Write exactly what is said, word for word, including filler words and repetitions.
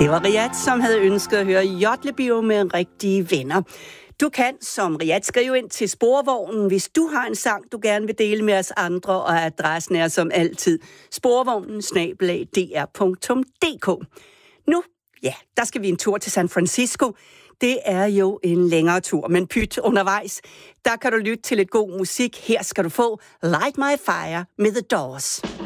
Det var Riyad, som havde ønsket at høre Jotlebio med rigtige venner. Du kan som Riyad skrive ind til Sporvognen, hvis du har en sang, du gerne vil dele med os andre, og adressen er som altid sporvognen snabel-a d r punktum d k. Nu, ja, der skal vi en tur til San Francisco. Det er jo en længere tur, men pyt undervejs. Der kan du lytte til lidt god musik. Her skal du få Light My Fire med The Doors.